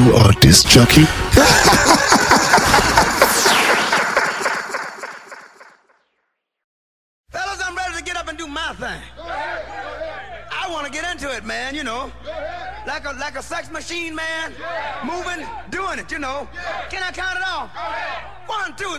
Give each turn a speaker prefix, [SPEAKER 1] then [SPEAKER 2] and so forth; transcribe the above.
[SPEAKER 1] You are disc jockey.
[SPEAKER 2] Fellas, I'm ready to get up and do my thing. I want to get into it, man, you know. Like a sex machine, man. Moving, doing it, you know. Can I count it off? 1, 2,